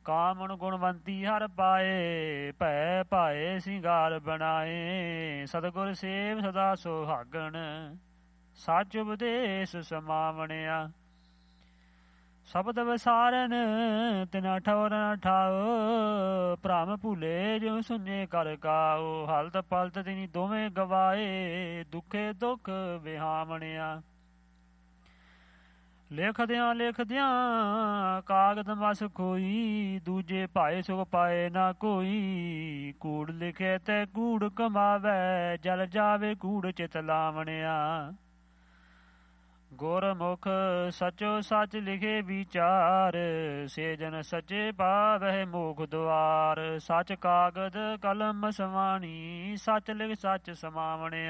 ਕਾਮਣ ਗੁਣਵੰਤੀ ਹਰ ਪਾਏ, ਭੈ ਭਾਏ ਸਿੰਗਾਰ ਬਣਾਏ। ਸਤਿਗੁਰ ਸੇਵ ਸਦਾ ਸੁਹਾਗਣ, ਸੱਚ ਉਪਦੇਸ਼ ਸਮਾਵਣਿਆ। ਸ਼ਬਦ ਵਿਸਾਰਨ ਤਿਨਾ ਠੌਰ ਨ ਠਾਓ, ਭ੍ਰਮ ਭੁਲੇ ਜਿਉ ਸੁਣੇ ਕਰ ਕਾਓ। ਹਲਤ ਪਲਤ ਤਿਨੀ ਦੋਵੇਂ ਗਵਾਏ, ਦੁਖੇ ਦੁਖ ਵਿਹਾਮਣਿਆ। ਲਿਖਦਿਆਂ ਕਾਗਦ ਮਸ ਖੋਈ, ਦੂਜੇ ਭਾਏ ਸੁਖ ਪਾਏ ਨਾ ਕੋਈ। ਕੂੜ ਲਿਖੇ ਤੇ ਕੂੜ ਕਮਾਵੈ, ਜਲ ਜਾਵੇ ਕੂੜ ਚਿਤ ਲਾਵਣਿਆ। ਗੁਰਮੁਖ ਸਚੋ ਸਚ ਲਿਖੇ ਵਿਚਾਰ, ਸੇ ਜਨ ਸਚੇ ਪਾਵਹਿ ਮੋਖ ਦੁਆਰ। ਸਚ ਕਾਗਦ ਕਲਮ ਸਵਾਣੀ, ਸਚ ਲਿਖ ਸਚ ਸਮਾਵਣਿਆ।